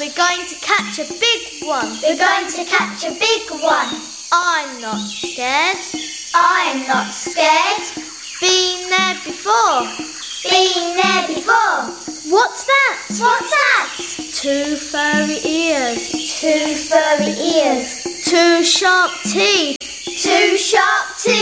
we're going to catch a big one. We're going to catch a big one. I'm not scared. I'm not scared. Been there before. Been there before. What's that? What's that? 2 furry ears. 2 furry ears. 2 sharp teeth. 2 sharp teeth.